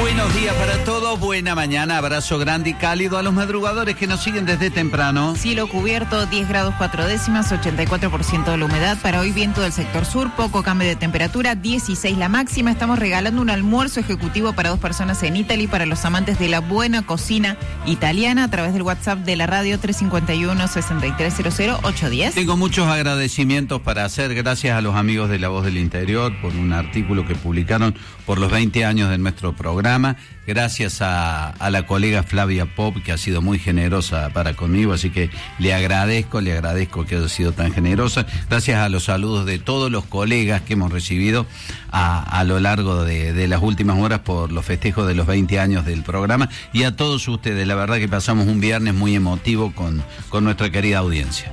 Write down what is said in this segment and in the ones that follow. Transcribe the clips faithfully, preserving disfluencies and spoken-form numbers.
Buenos días para todos, buena mañana, abrazo grande y cálido a los madrugadores que nos siguen desde temprano. Cielo cubierto, diez grados cuatro décimas, ochenta y cuatro por ciento de la humedad. Para hoy viento del sector sur, poco cambio de temperatura, dieciséis la máxima. Estamos regalando un almuerzo ejecutivo para dos personas en Italy para los amantes de la buena cocina italiana a través del WhatsApp de la radio tres cinco uno, seis tres cero cero, ocho uno cero. Tengo muchos agradecimientos para hacer, gracias a los amigos de La Voz del Interior por un artículo que publicaron por los veinte años de nuestro programa. Gracias a, a la colega Flavia Pop, que ha sido muy generosa para conmigo, así que le agradezco, le agradezco que haya sido tan generosa. Gracias a los saludos de todos los colegas que hemos recibido a, a lo largo de, de las últimas horas por los festejos de los veinte años del programa, y a todos ustedes. La verdad que pasamos un viernes muy emotivo con, con nuestra querida audiencia.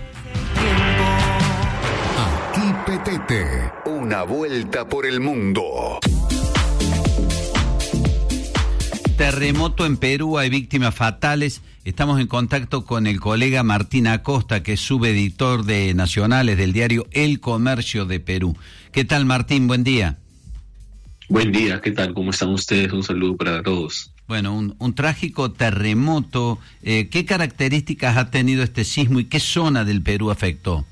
Aquí Petete, una vuelta por el mundo. Terremoto en Perú, hay víctimas fatales. Estamos en contacto con el colega Martín Acosta, que es subeditor de Nacionales del diario El Comercio de Perú. ¿Qué tal, Martín? Buen día. Buen día, ¿qué tal? ¿Cómo están ustedes? Un saludo para todos. Bueno, un, un trágico terremoto. Eh, ¿Qué características ha tenido este sismo y qué zona del Perú afectó?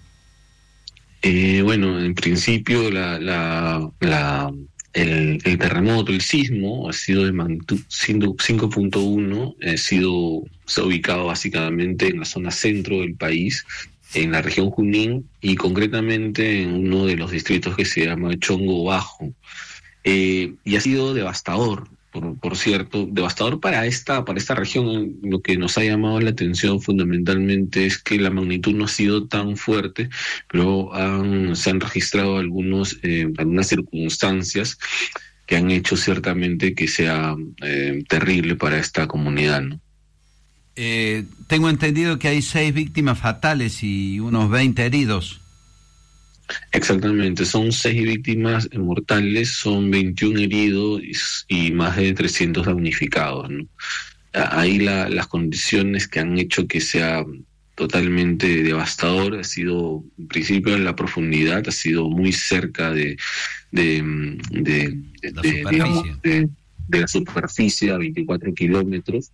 Eh, bueno, en principio la... la, la... El, el terremoto, el sismo, ha sido de magnitud cinco punto uno, ha sido, se ha ubicado básicamente en la zona centro del país, en la región Junín, y concretamente en uno de los distritos que se llama Chongo Bajo. Eh, y ha sido devastador, por, por cierto, devastador para esta, para esta región. Lo que nos ha llamado la atención fundamentalmente es que la magnitud no ha sido tan fuerte, pero han, se han registrado algunos, eh, algunas circunstancias que han hecho ciertamente que sea eh, terrible para esta comunidad, ¿no? Eh, tengo entendido que hay seis víctimas fatales y unos veinte heridos. Exactamente, son seis víctimas mortales, son veintiún heridos y, y más de trescientos damnificados, ¿no? Ahí la, las condiciones que han hecho que sea totalmente devastador ha sido, en principio, en la profundidad, ha sido muy cerca de de, de, de, la, de, superficie. digamos, de, de la superficie a veinticuatro kilómetros.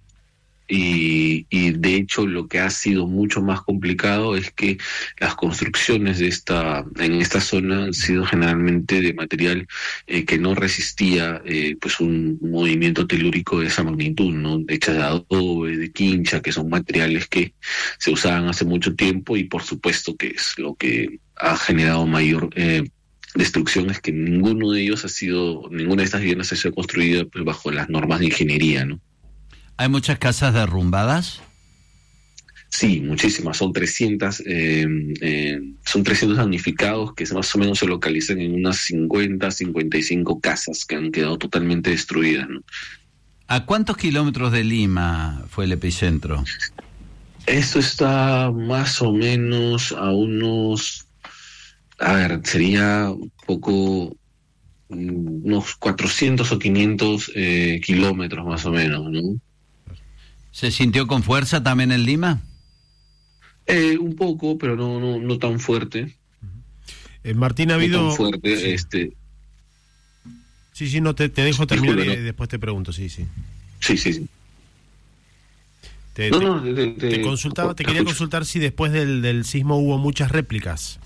Y, y de hecho lo que ha sido mucho más complicado es que las construcciones de esta en esta zona han sido generalmente de material eh, que no resistía eh, pues un movimiento telúrico de esa magnitud, ¿no? Hechas de adobe, de quincha, que son materiales que se usaban hace mucho tiempo, y por supuesto que es lo que ha generado mayor eh, destrucción, es que ninguno de ellos ha sido, ninguna de estas viviendas ha sido construida pues, bajo las normas de ingeniería, ¿no? ¿Hay muchas casas derrumbadas? Sí, muchísimas. Son trescientas, eh, eh, son trescientos damnificados que más o menos se localizan en unas cincuenta, cincuenta y cinco casas que han quedado totalmente destruidas, ¿no? ¿A cuántos kilómetros de Lima fue el epicentro? Esto está más o menos a unos, a ver, sería un poco, unos cuatrocientos o quinientos eh, kilómetros más o menos, ¿no? ¿Se sintió con fuerza también en Lima? Eh, un poco, pero no no no tan fuerte. Eh, Martín, ha habido... No tan fuerte, sí. este... Sí, sí, no, te, te dejo terminar Disculpe, y ¿no? después te pregunto, sí, sí. Sí, sí, sí. Te, no, te, no, te, te, te consultaba, te te quería escucho. consultar si después del, del sismo hubo muchas réplicas.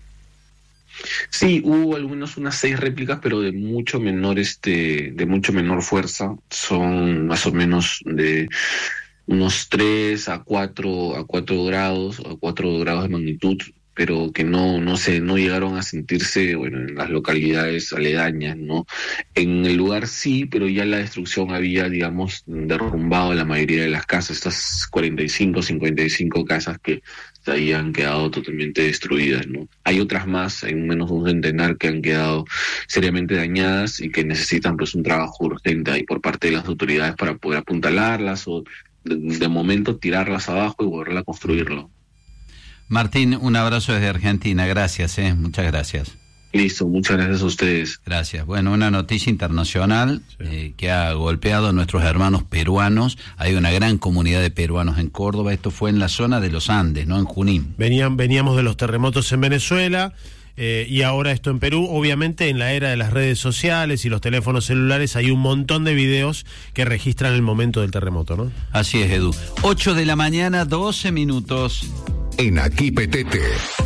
Sí, hubo al menos unas seis réplicas, pero de mucho menor este, de mucho menor fuerza. Son más o menos de unos tres a cuatro a cuatro grados, a cuatro grados de magnitud, pero que no no se no llegaron a sentirse, bueno, en las localidades aledañas, ¿no? En el lugar sí, pero ya la destrucción había, digamos, derrumbado la mayoría de las casas, estas cuarenta y cinco, cincuenta y cinco casas que se habían quedado totalmente destruidas, ¿no? Hay otras más, hay menos de un centenar que han quedado seriamente dañadas y que necesitan pues un trabajo urgente ahí por parte de las autoridades para poder apuntalarlas o de, de momento tirarlas abajo y volver a construirlo. Martín, un abrazo desde Argentina, gracias, eh, muchas gracias. Listo, muchas gracias a ustedes. Gracias. Bueno, una noticia internacional sí. eh, que ha golpeado a nuestros hermanos peruanos. Hay una gran comunidad de peruanos en Córdoba. Esto fue en la zona de los Andes, ¿no? En Junín. Venían, veníamos de los terremotos en Venezuela. Eh, y ahora esto en Perú, obviamente en la era de las redes sociales y los teléfonos celulares hay un montón de videos que registran el momento del terremoto, ¿no? Así es, Edu. ocho de la mañana, doce minutos. En Aquí Petete.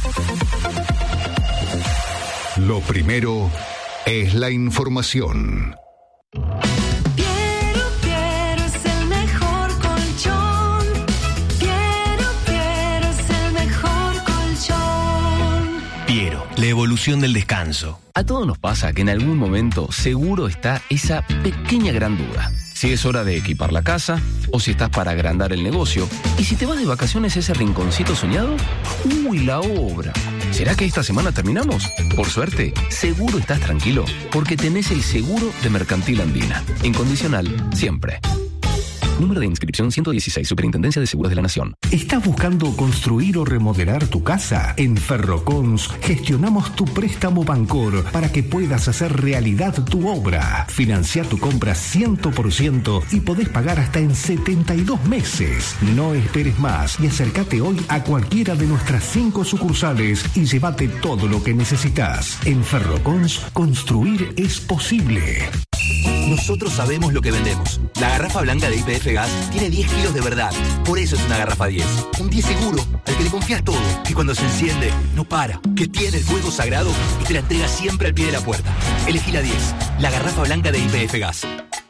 Lo primero es la información. Piero, Piero es el mejor colchón. Piero, Piero es el mejor colchón. Piero, la evolución del descanso. A todos nos pasa que en algún momento seguro está esa pequeña gran duda. Si es hora de equipar la casa, o si estás para agrandar el negocio, y si te vas de vacaciones a ese rinconcito soñado, ¡uy, la obra! ¿Será que esta semana terminamos? Por suerte, seguro estás tranquilo, porque tenés el seguro de Mercantil Andina. Incondicional, siempre. Número de inscripción ciento dieciséis, Superintendencia de Seguros de la Nación. ¿Estás buscando construir o remodelar tu casa? En Ferrocons gestionamos tu préstamo Bancor para que puedas hacer realidad tu obra. Financia tu compra cien por ciento y podés pagar hasta en setenta y dos meses. No esperes más y acércate hoy a cualquiera de nuestras cinco sucursales y llévate todo lo que necesitas. En Ferrocons, construir es posible. Nosotros sabemos lo que vendemos. La garrafa blanca de Y P F Gas tiene diez kilos de verdad. Por eso es una garrafa diez. Un diez seguro, al que le confías todo. Que cuando se enciende, no para. Que tiene el fuego sagrado y te la entrega siempre al pie de la puerta. Elegí la diez. La garrafa blanca de Y P F Gas.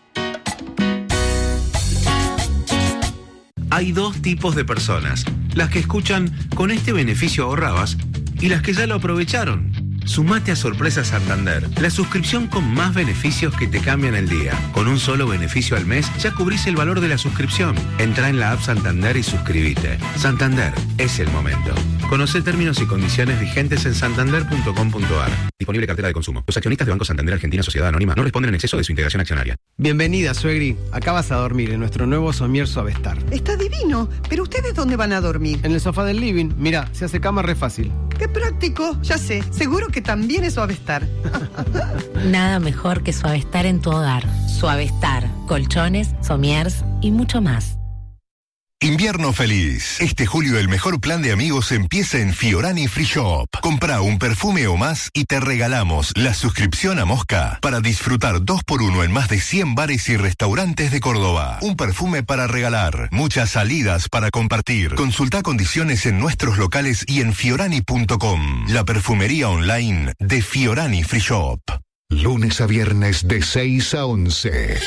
Hay dos tipos de personas. Las que escuchan "con este beneficio ahorrabas" y las que ya lo aprovecharon. Sumate a Sorpresa Santander, la suscripción con más beneficios que te cambian el día. Con un solo beneficio al mes ya cubrís el valor de la suscripción. Entrá en la app Santander y suscríbete. Santander, es el momento. Conocé términos y condiciones vigentes en santander punto com punto a r. Disponible cartera de consumo. Los accionistas de Banco Santander Argentina Sociedad Anónima no responden en exceso de su integración accionaria. Bienvenida, suegri. Acá vas a dormir en nuestro nuevo somier Suavestar. Está divino, pero ¿ustedes dónde van a dormir? En el sofá del living. Mira, se hace cama re fácil. ¡Qué práctico! Ya sé, seguro que también es Suavestar. Nada mejor que Suavestar en tu hogar. Suavestar, colchones, somiers y mucho más. Invierno feliz. Este julio el mejor plan de amigos empieza en Fiorani Free Shop. Comprá un perfume o más y te regalamos la suscripción a Mosca para disfrutar dos por uno en más de cien bares y restaurantes de Córdoba. Un perfume para regalar, muchas salidas para compartir. Consultá condiciones en nuestros locales y en fiorani punto com. La perfumería online de Fiorani Free Shop. Lunes a viernes de seis a once.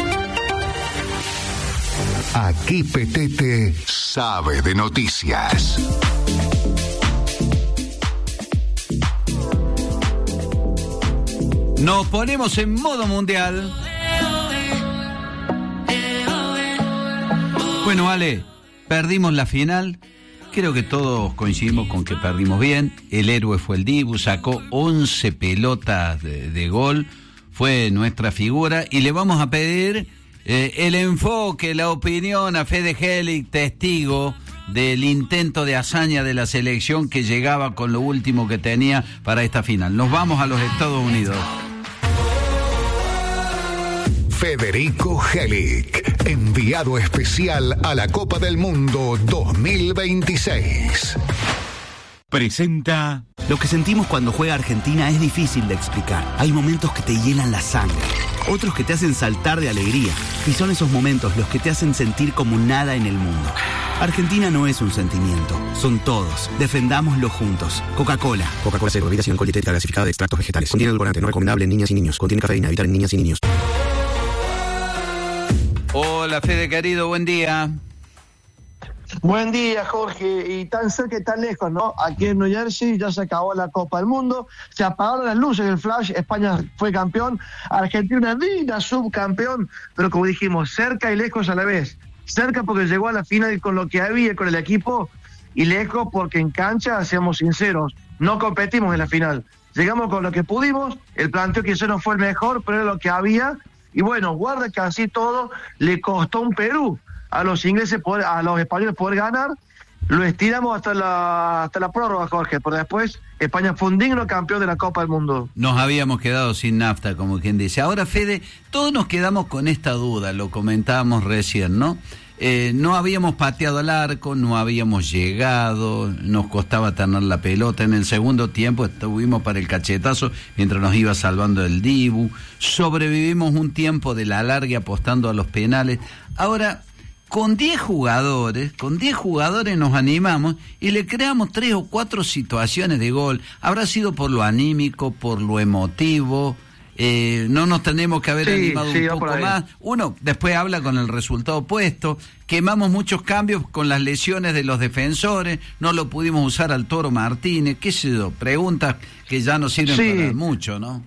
Aquí Petete sabe de noticias. Nos ponemos en modo mundial. Bueno, Ale, perdimos la final. Creo que todos coincidimos con que perdimos bien. El héroe fue el Dibu, sacó once pelotas de, de gol. Fue nuestra figura y le vamos a pedir Eh, el enfoque, la opinión a Fede Helig, testigo del intento de hazaña de la selección que llegaba con lo último que tenía para esta final. Nos vamos a los Estados Unidos. Federico Helig, enviado especial a la Copa del Mundo dos mil veintiséis. Presenta... Lo que sentimos cuando juega Argentina es difícil de explicar. Hay momentos que te hielan la sangre, otros que te hacen saltar de alegría. Y son esos momentos los que te hacen sentir como nada en el mundo. Argentina no es un sentimiento, son todos. Defendámoslo juntos. Coca-Cola. Coca-Cola Cero, bebida sin alcohol dietética gasificada de extractos vegetales. Contiene edulcorante, no recomendable en niñas y niños. Contiene cafeína, evitar en niñas y niños. Hola, Fede querido, buen día. Buen día, Jorge, y tan cerca y tan lejos, ¿no? Aquí en New Jersey ya se acabó la Copa del Mundo, se apagaron las luces del flash, España fue campeón, Argentina digna subcampeón, pero como dijimos, cerca y lejos a la vez. Cerca porque llegó a la final con lo que había, con el equipo, y lejos porque en cancha, seamos sinceros, no competimos en la final. Llegamos con lo que pudimos, el planteo quizás no fue el mejor, pero era lo que había, y bueno, guarda que así todo le costó un Perú a los ingleses, poder, a los españoles poder ganar. Lo estiramos hasta la hasta la prórroga, Jorge, pero después España fue un digno campeón de la Copa del Mundo. Nos habíamos quedado sin nafta, como quien dice. Ahora, Fede, todos nos quedamos con esta duda, lo comentábamos recién, ¿no? Eh, no habíamos pateado al arco, no habíamos llegado, nos costaba tener la pelota. En el segundo tiempo estuvimos para el cachetazo mientras nos iba salvando el Dibu. Sobrevivimos un tiempo de la larga apostando a los penales. Ahora, con diez jugadores, con diez jugadores nos animamos y le creamos tres o cuatro situaciones de gol. Habrá sido por lo anímico, por lo emotivo. Eh, no nos tenemos que haber sí, animado sí, un poco más. Uno después habla con el resultado opuesto. Quemamos muchos cambios con las lesiones de los defensores. No lo pudimos usar al Toro Martínez. ¿Qué sé yo? Preguntas que ya no sirven sí. para mucho, ¿no?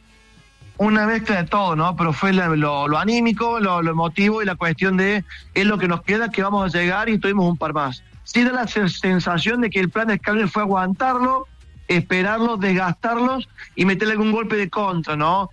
Una mezcla de todo, ¿no? Pero fue lo, lo, lo anímico, lo, lo emotivo y la cuestión de es lo que nos queda, que vamos a llegar y tuvimos un par más. Sí da la sensación de que el plan de Scaloni fue aguantarlo, esperarlos, desgastarlos y meterle algún golpe de contra, ¿no?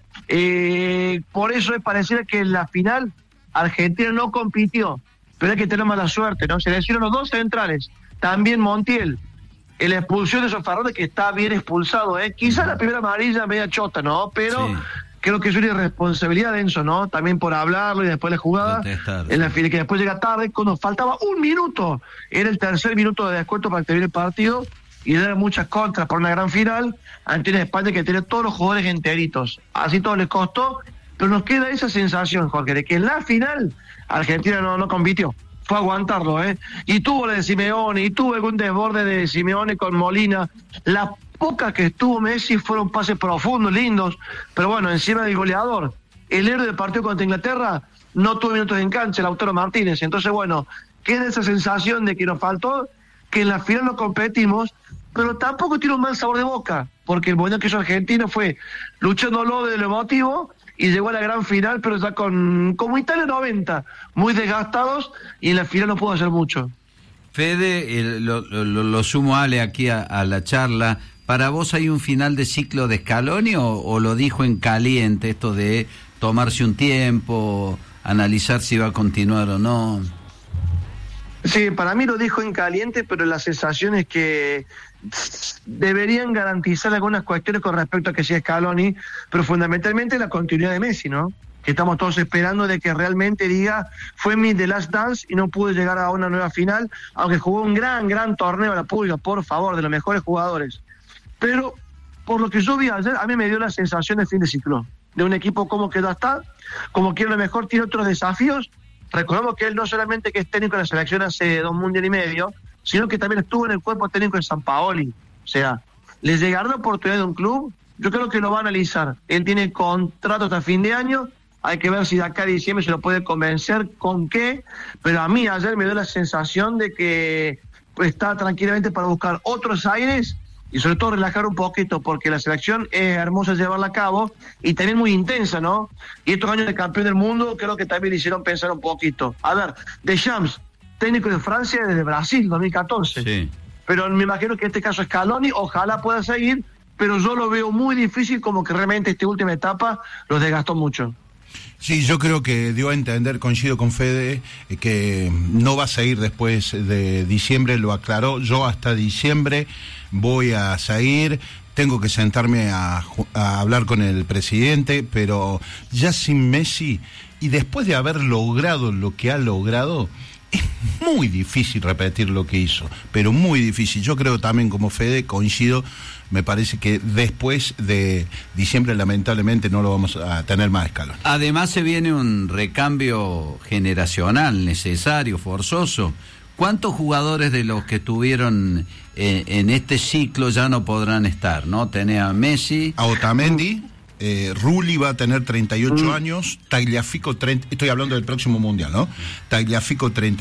Eh, por eso es pareciera que en la final Argentina no compitió, pero hay que tener mala suerte, ¿no? Se le hicieron los dos centrales, también Montiel, la expulsión de Sofarrone, que está bien expulsado, ¿eh? Quizá la primera amarilla media chota, ¿no? Pero sí. creo que es una irresponsabilidad de Enzo, ¿no? También por hablarlo y después la jugada Protestar, en la final, que después llega tarde, cuando faltaba un minuto, era el tercer minuto de descuento para que termine el partido, y le dan muchas contras para una gran final ante una España que tiene todos los jugadores enteritos. Así todo les costó, pero nos queda esa sensación, Jorge, de que en la final Argentina no, no compitió. Fue a aguantarlo, ¿eh? Y tuvo la de Simeone, y tuvo algún desborde de Simeone con Molina. Las pocas que estuvo Messi fueron pases profundos, lindos, pero bueno, encima del goleador. El héroe del partido contra Inglaterra no tuvo minutos en cancha, Lautaro Martínez. Entonces, bueno, queda esa sensación de que nos faltó, que en la final no competimos, pero tampoco tiene un mal sabor de boca, porque el momento que hizo Argentina fue luchándolo de lo emotivo y llegó a la gran final, pero ya con como Italia noventa, muy desgastados, y en la final no pudo hacer mucho. Fede, el, lo, lo, lo sumo Ale aquí a, a la charla. ¿Para vos hay un final de ciclo de Scaloni o, o lo dijo en caliente, esto de tomarse un tiempo, analizar si va a continuar o no? Sí, para mí lo dijo en caliente, pero la sensación es que deberían garantizar algunas cuestiones con respecto a que sea Scaloni, pero fundamentalmente la continuidad de Messi, ¿no? Que estamos todos esperando de que realmente diga, fue mi The Last Dance y no pude llegar a una nueva final, aunque jugó un gran, gran torneo a la pública, por favor, de los mejores jugadores. Pero, por lo que yo vi ayer, a mí me dio la sensación de fin de ciclo, de un equipo como que ya está, como que a lo mejor tiene otros desafíos. Recordemos que él no solamente que es técnico de la selección hace dos mundiales y medio, sino que también estuvo en el cuerpo técnico de San Paoli. O sea, le llegará la oportunidad de un club, yo creo que lo va a analizar. Él tiene contrato hasta fin de año, hay que ver si de acá a diciembre se lo puede convencer con qué, pero a mí ayer me dio la sensación de que pues, está tranquilamente para buscar otros aires y sobre todo relajar un poquito, porque la selección es hermosa llevarla a cabo y también muy intensa, ¿no? Y estos años de campeón del mundo creo que también le hicieron pensar un poquito. A ver, Deschamps, técnico de Francia desde Brasil, dos mil catorce. Sí. Pero me imagino que en este caso Scaloni, ojalá pueda seguir, pero yo lo veo muy difícil, como que realmente esta última etapa los desgastó mucho. Sí, yo creo que dio a entender, coincido con Fede, eh, que no va a seguir después de diciembre, lo aclaró. Yo hasta diciembre voy a seguir, tengo que sentarme a, a hablar con el presidente, pero ya sin Messi, y después de haber logrado lo que ha logrado, es muy difícil repetir lo que hizo, pero muy difícil. Yo creo también, como Fede, coincido, me parece que después de diciembre lamentablemente no lo vamos a tener más Scaloni. Además se viene un recambio generacional necesario, forzoso. ¿Cuántos jugadores de los que estuvieron eh, en este ciclo ya no podrán estar, no? Tenés a Messi, a Otamendi, eh, Rulli va a tener treinta y ocho mm. años, Tagliafico treinta, estoy hablando del próximo mundial, ¿no? Tagliafico treinta